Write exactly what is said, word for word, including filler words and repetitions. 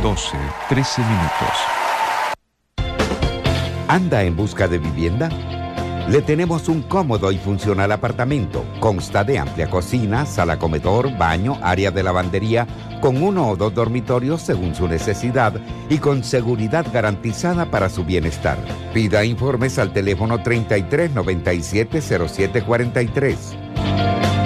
doce, trece minutos. ¿Anda en busca de vivienda? Le tenemos un cómodo y funcional apartamento. Consta de amplia cocina, sala comedor, baño, área de lavandería, con uno o dos dormitorios según su necesidad y con seguridad garantizada para su bienestar. Pida informes al teléfono treinta y tres noventa y siete cero siete cuarenta y tres.